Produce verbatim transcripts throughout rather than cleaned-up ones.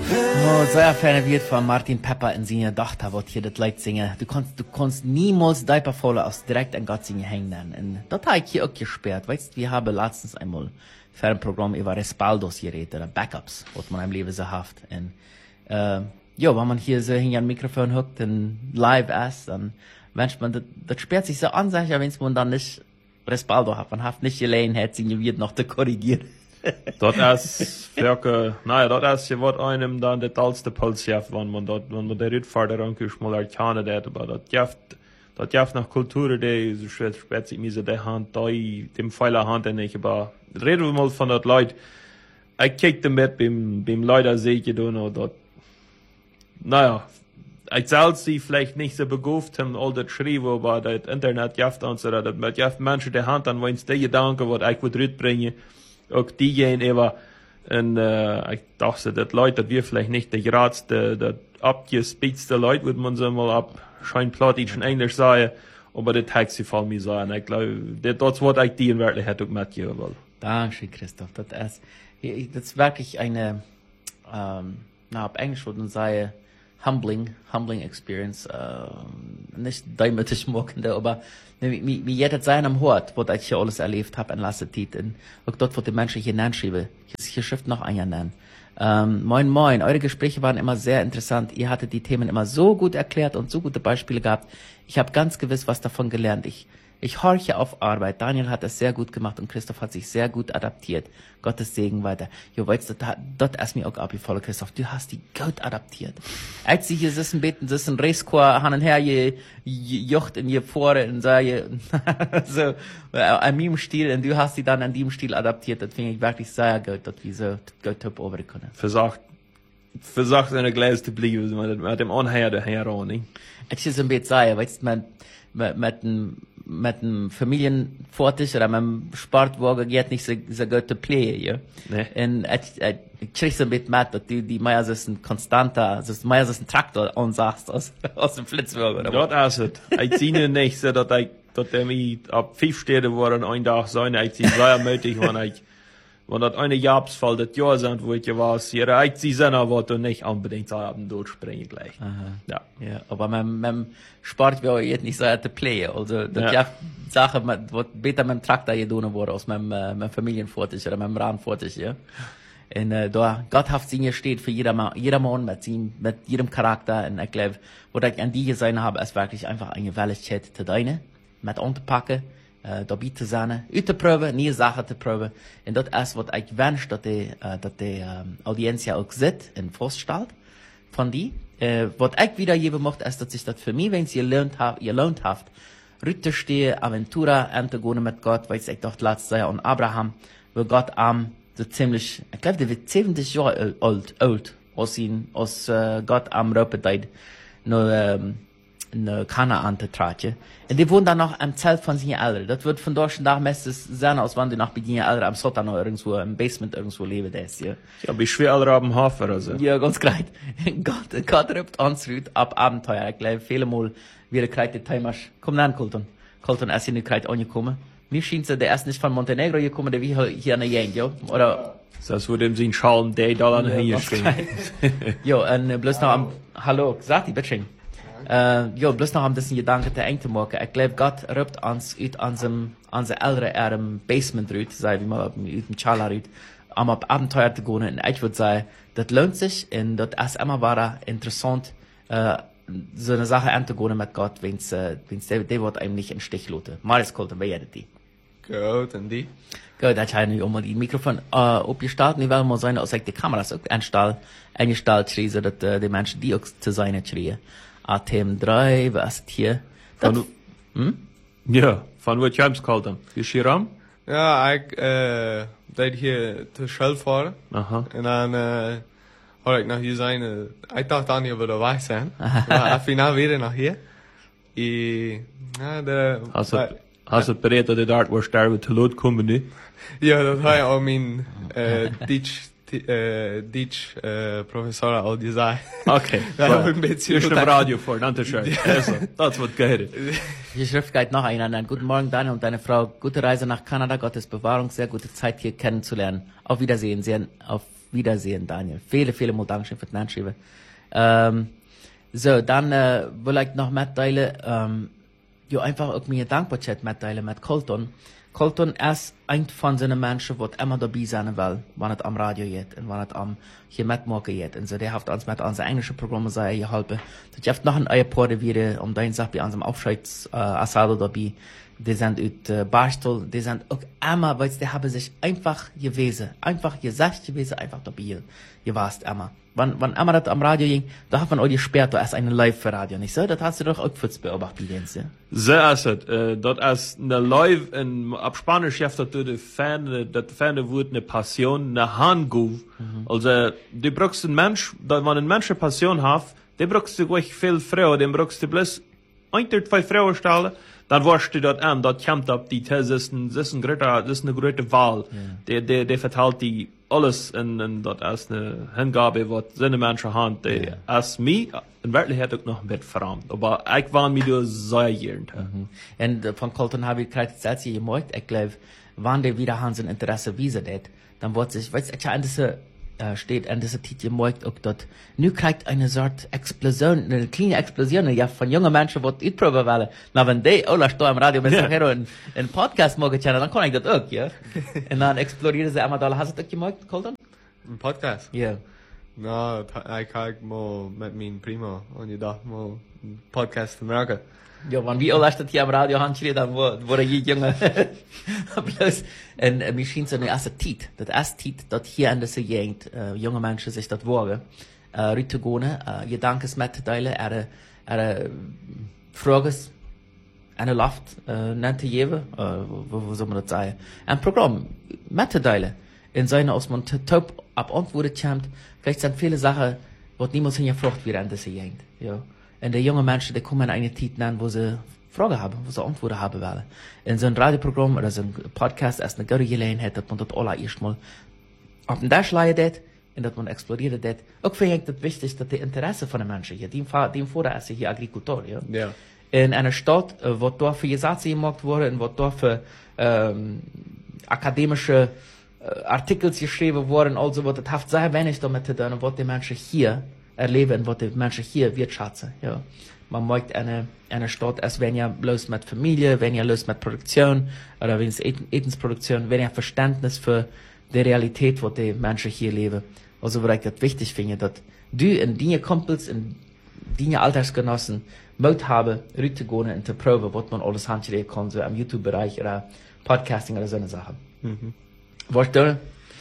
Oh, sehr Fan wird von Martin Pepper in seiner Tochter, wird hier das Lied singen. Du kannst, du kannst niemals Diaper voll aus direkt an Gott singen hängen. Und das habe ich hier auch gesperrt. Weißt du, wir haben letztens einmal für ein Programm über Respaldos geredet, oder Backups, was man im Leben so hat. Und, äh, ja, wenn man hier so hinter ein Mikrofon hockt und live ist, dann wünscht man, das, das sperrt sich so an, sag ich, wenn man dann nicht Respaldo hat. Man hat nicht Gelegenheit, sich wird noch zu korrigieren. Dat is welke, nou ja, dat is je wat einem dan de talste puls heeft, want man dat, want man de uitvaarder aan kus mal erkennen dat, maar dat jeft, dat jeft nach Kultur de, so schwer spät sich mir so de hand, da dem Pfeiler hand en ich, aber reden wir mal von dat Leute, ich kijk damit beim, beim Leute sehe ich da noch, dat, naja, ich selbst sie vielleicht nicht so begauft haben, all das schreiben, aber das Internet jeft an so, dat mit jeft Menschen de hand an, wenn es die Gedanken, wat ich würde rüberbringen, auch diejenigen, aber, und, äh, ich dachte, dass Leute, dass wir vielleicht nicht der geradste, der abgespitzte Leute, würde man so mal ab, scheint Plattdeutsch und Englisch sagen, aber das hat sie von mir sagen. Ich glaube, das Wort ich die in Wirklichkeit auch mitgeben will. Danke, Christoph. Das ist, das ist wirklich eine, ähm, na, auf Englisch würde man sagen, humbling, humbling experience, äh, nicht dämlich mockende, aber wie, wie jeder sein am Hort, wo ich hier alles erlebt habe, in letzter Zeit, und auch dort, wo die Menschen hier nennen schreiben, hier schrift noch einer nennen. Ähm, moin, moin, eure Gespräche waren immer sehr interessant, ihr hattet die Themen immer so gut erklärt und so gute Beispiele gehabt, ich habe ganz gewiss was davon gelernt, ich, ich horche auf Arbeit, Daniel hat es sehr gut gemacht und Christoph hat sich sehr gut adaptiert, Gottes Segen weiter. Jo, weißt du, dort ist mir auch abgefallen, Christoph, du hast die gut adaptiert. Als sie hier sitzen, beten, sitzen, Reiskor, hin und her, je, je, jocht in je Pore, und so, je, so, an meinem Stil, und du hast sie dann an dem Stil adaptiert, das finde ich wirklich sehr gut, dass wir so gut top over können. Versagt, versagt eine Gläser zu bleiben, mit dem Anhänger daher auch, nicht? Ich ist ein bisschen sagen, weißt du, mit, mit, mit dem, mit dem Familienvortisch oder mit dem Sportwagen geht nicht so, so gut zu playen, ja. Nee. Und ich, ich, ich krieg so ein bisschen mit, dass die, die Meier ist ein konstanter, so Meier ist ein Traktor ansagst aus, aus dem Flitzwagen, oder? Das ist es. Ich sehe nicht so, dass ich, dass er mich ab fünf Städte war und ein Tag sein, ich sehe sehr mutig, wenn ich, wenn das eine Jahresfall das Jahr sind, wo ich ja war, hier, ich sehe seiner Worte nicht unbedingt am durchspringen gleich. Aha. Ja. Ja, aber mit, mit dem Sport wäre jetzt nicht so zu playen. Also, das ja. ist Sache, was besser mit dem Traktor getan wurde, als mit dem, äh, mit dem Familienvortisch oder mit dem Rahmenvortisch, ja. Und, äh, da, Gotthaft Singe steht für jeder, jeder Mann mit ihm, mit jedem Charakter. Und ich glaube, was ich an die gesehen habe, ist wirklich einfach eine Welligkeit zu deine, mit anzupacken. Uh, dabei zu sein, uit te proben, nieuwe Sachen zu proben. Und das ist, was ich wünsche, dass die, uh, dass die um, Audienz ja auch sieht und vorstellt von die. Uh, was ich wiedergeben möchte, ist, dass sich das für mich, wenn sie gelernt hat, gelernt hat, Rütte stehe, Aventura, anzugehen mit Gott, weil ich dachte, letztes Jahr an Abraham, wo Gott am, so ziemlich, ich glaube, der wird siebzig Jahre alt, alt, als ihn, als uh, Gott am Röpedeit, nur, um, in Kanaan zu tragen. Und die wohnen dann noch am Zelt von seinen Eltern. Das wird von dort nach meistens sein, als wenn die noch bei ihren Eltern am Sotta noch irgendwo, im Basement irgendwo leben, das, ja. Ja, wie schwer alle am Hafen, also. Ja, ganz great. Gott, Gott rübt uns rübt ab Abenteuer. Ich glaube, viele Mal, wie der Kreit der Thema, komm dann, Colton. Colton, ist hier in der Kreit angekommen. Mir schien es, der ist nicht von Montenegro gekommen, der wie hier an der Gegend, ja. Oder? Das würde ihm sein Schalen, der da an hier stehen. Jo, und bloß noch am, hallo, sag die, bitte. Uh, jo, bloß noch ein bisschen Gedanken zu eng zu machen. Ich glaube, Gott rübt uns aus unserem, unser älteren Erden Basement rüt, sei wie mal aus dem Chala rüt, um auf Abenteuer zu gehen. Und ich würde sagen, das lohnt sich und das ist immer war interessant, uh, so eine Sache anzugehen mit Gott, wenn's, uh, wenn's der, der wird einem nicht in den Stich lassen. Marius Colton, wer jedet die? Gut, und die? Gut, ich habe nicht immer die Mikrofon, uh, aufgestartet. Ich will mal sagen, dass ich die Kameras auch einstall, eingestellt schrie, so dass uh, die Menschen, die auch zu sein schrie. A T M drei, was ist hier? Von, hm? Ja, von wo ich heim's kalt haben. Ist hier am? Ja, ich, äh, deed hier zu Shell fahren. Aha. Und dann, äh, hoor ik nog hier zijn. Uh, ik dacht dan niet we erbij zijn. Maar finaal weer nog hier. I, ja, de... Hast du, hast du bereit, dass du dort, wo sterben, zu Lot kommen, ne? Ja, dat had je al mijn, äh, Deutsch, äh, Deutsch, äh, Professor al gesagt. Okay. Da habe ich ein bisschen... Ich im Radio vor, danke schön. Also, das wird gehört. Die Schrift geht noch einander. Guten Morgen, Daniel und deine Frau. Gute Reise nach Kanada. Gottes Bewahrung. Sehr gute Zeit, hier kennenzulernen. Auf Wiedersehen. Sehr, auf Wiedersehen, Daniel. Viele, viele Mal Dankeschön für den Anschreiben. Ähm, so, dann äh, will ich noch mitteilen, ähm, ja, einfach auch meine Dankbarkeit mitteilen mit Colton. Colton ist ein von seinen Menschen, die immer dabei sein will, wenn es am Radio geht und wenn es am hier mitmachen geht. Und so, der hat uns mit unseren englischen Programmen sehr geholfen. Das gibt noch ein paar wieder, um deine Sache bei unserem Aufscheids-Asado äh, dabei. Die sind aus äh, Barstel, die sind auch immer, weil die haben sich einfach gewesen, einfach gesagt gewesen, einfach dabei gewasst immer. Wenn, wenn immer das am Radio ging, da hat man auch gesperrt, da ist eine Live-Radio, nicht so? Das hast du doch auch kurz beobachtet, Jens, ja? So ist es. Äh, das ist eine Live, in, ab Spanisch schafft das die Ferne, das Ferne wird eine Passion, eine Handguf. Mhm. Also, du brauchst einen Mensch, wenn ein Mensch eine Passion hat, den brauchst du gleich viel Frau, den brauchst du bloß ein, zwei Frauen stellen, dann warst du dort an, dort kommt ab die These, das ist, ein, das ist, ein größer, das ist eine große Wahl. Ja. Der, der, der verteilt die alles in, in dort als eine Hingabe, was seine Menschen haben, die ja. als mich in Wirklichkeit auch noch ein bisschen verrammt. Aber ich war mir da sehr gern. Mhm. Und äh, von Colton habe ich gerade selbst hier gemerkt, ich glaube, wenn der wieder haben sein Interesse wiesen hat, dann wird sich, weißt du, ich an diese, äh, steht an dieser Titel gemerkt, auch dort, nu kriegt eine Sort Explosion, eine kleine Explosion, ja, von jungen Menschen, die ich probieren wollen. Na, wenn die, oh, lass da im Radio, wenn sie nachher einen, einen Podcast machen können, dann kann ich das auch, ja. Und dann explodieren sie einmal da. Hast du das gemerkt, Colton? Ein Podcast? Ja. Yeah. No, ich habe mal mit meinem Primo und ich dachte mal, einen Podcast zu merken. Ja, wenn wir alles das hier am Radio haben, dann wurde je jünger. Bloß, und äh, mir schien so eine erste Tit, das erste Tit, das hier an dieser Gegend, äh, junge Menschen sich das wagen, äh, rüttegone, äh, Gedankes mitteilen, er, er, Frages, eine Luft, äh, nannte jewe, äh, wo, wo soll man das sagen? Ein Programm, mitteilen, in seiner, aus man taub abantwortet kommt, vielleicht sind viele Sachen, wo niemals hingefragt wird an dieser Gegend, ja. Und die jungen Menschen, die kommen in eine Zeit nennen, wo sie Fragen haben, wo sie Antworten haben wollen. In so einem Radioprogramm oder so einem Podcast ist eine gute Gelegenheit, dass man das alle erstmal auf den Tisch legt und dass man exploriert das. Auch finde ich das wichtig, dass die Interesse von den Menschen hier, die im Vorder ist hier Agrikultor, ja. Ja. In einer Stadt, wo dort für Gesetze gemacht wurden, wo dort für ähm, akademische äh, Artikel geschrieben wurden, also wo das hat sehr wenig damit zu tun, was die Menschen hier erleben, was die Menschen hier wirtschaften, ja. Man möchte eine, eine Stadt, als wenn ja bloß mit Familie, wenn ja bloß mit Produktion, oder wenn es Etensproduktion, wenn ja Verständnis für die Realität, wo die Menschen hier leben. Also, wo ich das wichtig finde, dass du und deine Kumpels und deine Altersgenossen Mut haben, rüttegehen und zu proben, was man alles handschreiben kann, so im YouTube-Bereich oder Podcasting oder so eine Sache. Mhm. Was du?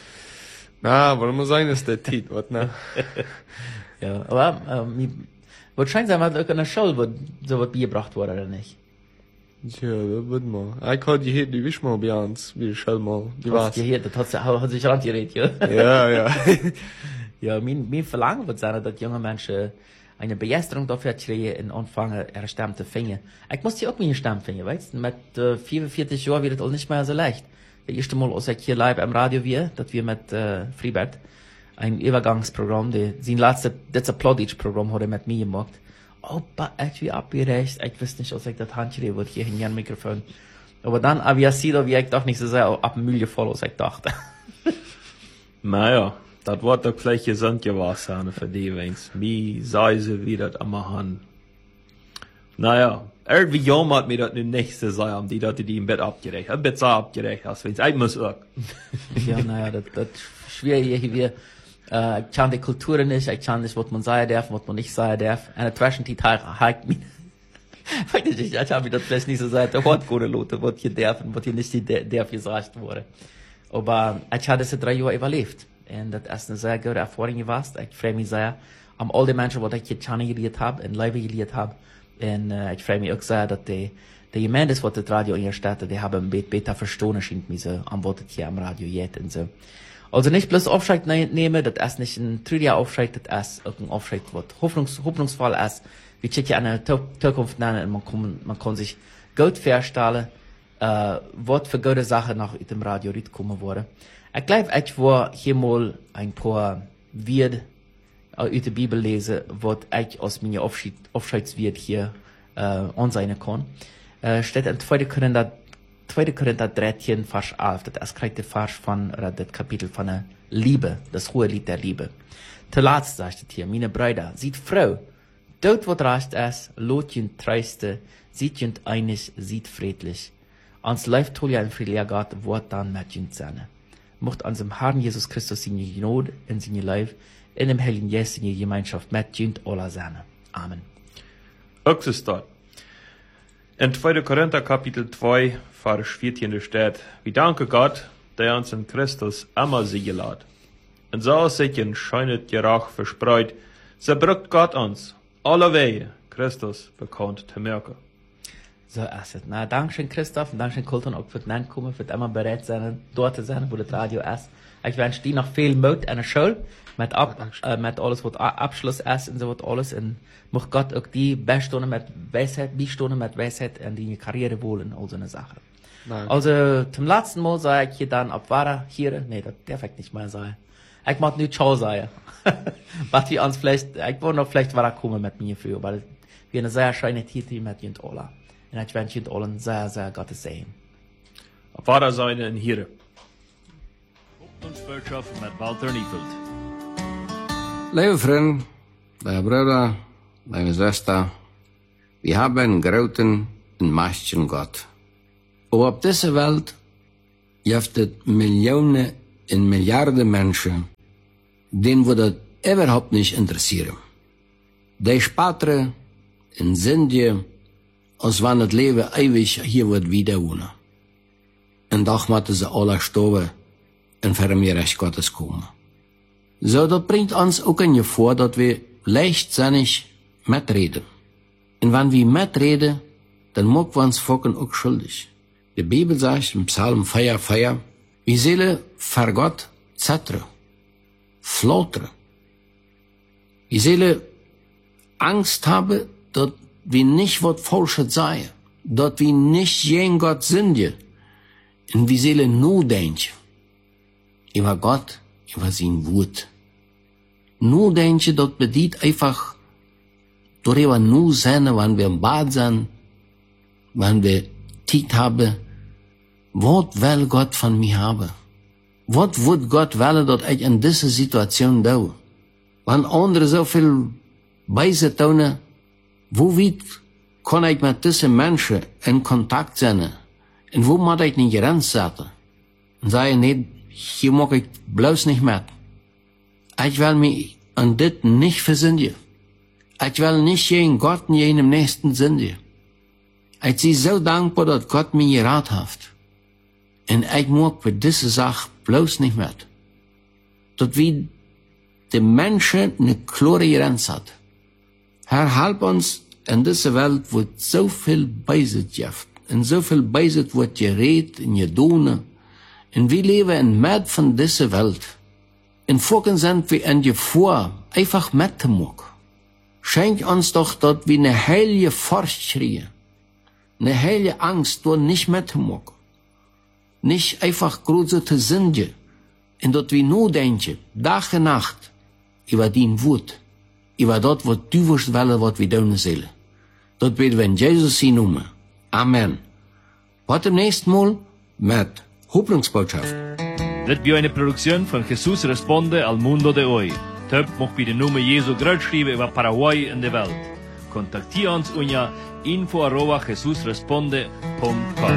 Na, warum muss sein, ist der Tit, was, ne? Ja, aber, ähm, wahrscheinlich sein wir auch in der Schule, wo so was beigebracht wurde, oder nicht? Ja, das wird mal. Ich hatte hier die Wisch mal bei uns, wie ich schon mal, die war's. Ja, hier, das hat, hat sich rangeredet, ja? Ja, ja. Ja, mein, mein Verlangen wird sein, dass junge Menschen eine Begeisterung dafür kriegen und anfangen, ihre Stimme zu finden. Ich muss hier auch meine Stimme finden, weißt du? Mit äh, vierundvierzig Jahren wird das auch nicht mehr so leicht. Das erste Mal, als ich hier live am Radio war, dass wir mit äh, Freibert ein Übergangsprogramm, die, sein letztes, das Plattdeutsch-Programm hat er mit mir gemacht. Oh, aber ich wie abgerecht, ich wusste nicht, als ich das Handschrieb wird hier in ein Mikrofon. Aber dann, aber ja, sieht wie ich doch nicht so sehr ab dem Müll gefallen, als ich dachte. Naja, das wird doch vielleicht gesund gewesen für die, wenn's wie sei sie wieder am Hand. Naja, irgendwie jammert mir das nicht nächste sein, die Leute, die im Bett abgerecht, ein Bett so abgerecht hast, wenn's ich muss auch. Ja, naja, das, das ist schwierig hier. Uh, ich kann die Kultur nicht, ich kann nicht, was man sagen darf, was man nicht sagen darf. Und dazwischen die Teile hakt mich. Ich, ich habe mir das vielleicht nicht so gesagt, der hat gute Leute, was hier darf und was hier nicht darf gesagt wurde. Aber ich habe diese drei Jahre überlebt. Und das ist eine sehr gute Erfahrung gewesen. Ich freue mich sehr um all die Menschen, die ich hier kennengelernt habe, in Leben gelernt habe. Und uh, ich freue mich auch sehr, dass die, die Gemeinde, die das Radio in der Stadt, die haben ein bisschen besser verstanden, scheint mir so, am was hier am Radio geht und so. Also nicht bloß Aufschreit nehmen, das ist nicht ein trüger Aufschreit, das ist ein Aufschreit, was hoffnungs, hoffnungsvoll ist. Wir checken eine Zukunft nennen und man kann, man kann sich gut vorstellen, äh, was für gute Sachen nach dem Radio kommen wurde. Ich glaube, ich war hier mal ein paar Wörter aus der Bibel lesen, was ich aus meiner Aufschreidswert hier, äh, ansehen kann. Äh, steht in zweiter Korinther tweede Korinther dreizehn, Vers elf, das ist gleich der Vers von, oder das Kapitel von der Liebe, das hohe Lied der Liebe. Zuletzt sagt es hier, meine Brüder, sieht Frau, dort wo recht ist, lot jent treiste, sieht jent einig, sieht friedlich. Ans läuft toll ja ein friedlicher Gott, wort dann mit jent seine. Mocht ans dem Herrn Jesus Christus seine Gnade in seine Leib, in dem Heiligen Geist seine Gemeinschaft mit jent aller seine. Amen. Auch ist dort. In zweite Korinther Kapitel zwei, Vers vierzehn steht, wir danken Gott, der uns in Christus immer siegen lässt. Und so sich in scheunet Gerach verspreut, so brückt Gott uns alle Wege Christus bekannt zu merken. So ist es. Na, Dankeschön, Christoph, und Dankeschön, Kulton, auch für den Kommen, für immer bereit sein, dort zu sein, wo das Radio ist. Ich wünsche dir noch viel Mut an der Schule, mit, ab, äh, mit alles, was Abschluss ist und so was alles. Und muss Gott auch die Bestunden mit Weisheit, die Stunden mit Weisheit in die Karriere wollen, all so eine Sache. Nein. Also, zum letzten Mal sage ich hier dann, ob war hier, nee, das darf ich nicht mehr sagen. Ich mag nicht Ciao sagen. Was wir uns vielleicht, ich wollte noch vielleicht war kommen mit mir für, weil wir eine sehr schöne Titel mit Jent Ola. Und ich wünsche Jent allen sehr, sehr Gottes Segen. Ob war da seine in hier? Hoffnungsbotschaft mit Walter Niefeld. Liebe Freunde, liebe Brüder, liebe Schwester, wir haben einen großen und mächtigen Gott. Aber auf dieser Welt gibt es Millionen und Milliarden Menschen, denen wir das überhaupt nicht interessieren. Die sparen in Sünde, als wenn das Leben ewig hier wird wiederwohnen. Und doch müssen sie alle sterben und für mir Recht Gottes kommen. So, das bringt uns auch in vor, dass wir leichtsinnig mitreden. Und wenn wir mitreden, dann machen wir uns Volken auch schuldig. Die Bibel sagt im Psalm vier, vier, wir sollen vor Gott zettern, flattern. Wir sollen Angst haben, dass wir nicht was Falsches sagen, dass wir nicht gegen Gott sind. Und wir sollen nur denken über Gott, über sein Wort. Nur denken, das bedeutet einfach, darüber nur sein, wenn wir im Bad sind, wenn wir Zeit haben, was will Gott von mir haben? Was wird Gott wollen, dass ich in dieser Situation tue? Wenn andere so viel Beise tun, wo weit kann ich mit diesen Menschen in Kontakt sein? Und wo muss ich nicht Grenzen setzen? Und sagen, nee, hier mag ich bloß nicht mit. Ich will mich an das nicht versündigen. Ich will nicht gegen Gott und gegen den Nächsten sündigen. Ich bin so dankbar, dass Gott mir geraten hat. Und ich mag für diese Sache bloß nicht mit. Dass wir die Menschen eine klare Grenze hat. Herr, hilf uns in dieser Welt, wo so viel Beisitz gibt. Und so viel Beisitz wird geredet und getan. Und wir leben in Mitte von dieser Welt. In Folgen sind wir in Gefahr, einfach mitzumachen. Schenk uns doch, dass wir eine heilige Furcht kriegen. Eine heilige Angst, dort nicht mitzumachen. Nicht einfach große zu sündigen. Und dass wir nur denken, Tag und Nacht, über dein Wort, über das, was du willst, was wir tun sollen. Das beten wir in Jesus in Namen. Amen. Bis zum nächsten Mal mit Hoffnungsbotschaft. Das war eine Produktion von Jesus Responde al Mundo de Hoy. Töp mag bei den Namen Jesu groß schreiben über Paraguay in der Welt. Kontaktiere uns unter info arroba jesusresponde punkt com.